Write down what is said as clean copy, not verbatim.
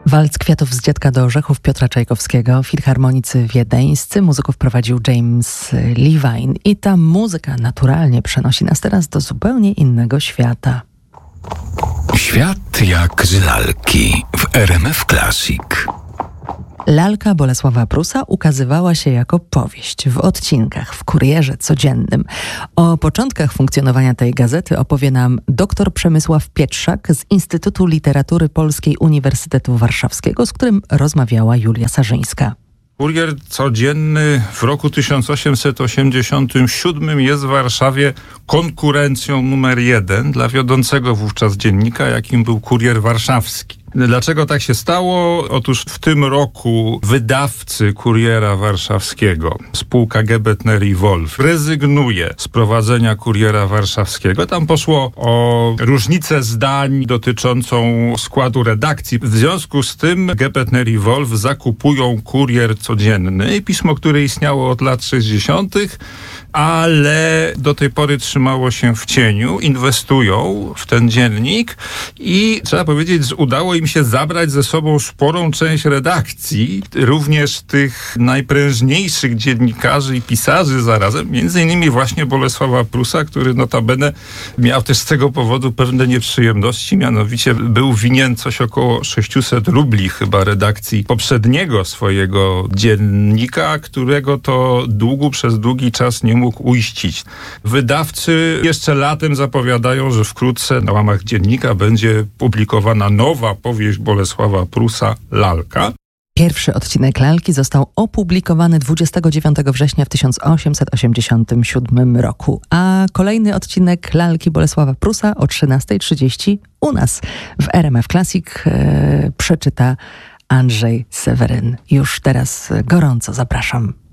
Walc Kwiatów z Dziadka do Orzechów Piotra Czajkowskiego, filharmonicy wiedeńscy, muzyków prowadził James Levine i ta muzyka naturalnie przenosi nas teraz do zupełnie innego świata. Świat jak z lalki w RMF Classic. Lalka Bolesława Prusa ukazywała się jako powieść w odcinkach w Kurierze Codziennym. O początkach funkcjonowania tej gazety opowie nam dr Przemysław Pietrzak z Instytutu Literatury Polskiej Uniwersytetu Warszawskiego, z którym rozmawiała Julia Sarzyńska. Kurier Codzienny w roku 1887 jest w Warszawie konkurencją numer 1 dla wiodącego wówczas dziennika, jakim był Kurier Warszawski. Dlaczego tak się stało? Otóż w tym roku wydawcy Kuriera Warszawskiego, spółka Gebetner i Wolf, rezygnuje z prowadzenia Kuriera Warszawskiego. Tam poszło o różnicę zdań dotyczącą składu redakcji. W związku z tym Gebetner i Wolf zakupują Kurier Codzienny, pismo, które istniało od lat 60., ale do tej pory trzymało się w cieniu, inwestują w ten dziennik i trzeba powiedzieć, udało im się zabrać ze sobą sporą część redakcji, również tych najprężniejszych dziennikarzy i pisarzy zarazem, między innymi właśnie Bolesława Prusa, który notabene miał też z tego powodu pewne nieprzyjemności, mianowicie był winien coś około 600 rubli chyba redakcji poprzedniego swojego dziennika, którego to długu przez długi czas nie mógł uiścić. Wydawcy jeszcze latem zapowiadają, że wkrótce na łamach dziennika będzie publikowana nowa powieść Bolesława Prusa, Lalka. Pierwszy odcinek Lalki został opublikowany 29 września w 1887 roku, a kolejny odcinek Lalki Bolesława Prusa o 13:30 u nas w RMF Classic przeczyta Andrzej Seweryn. Już teraz gorąco zapraszam.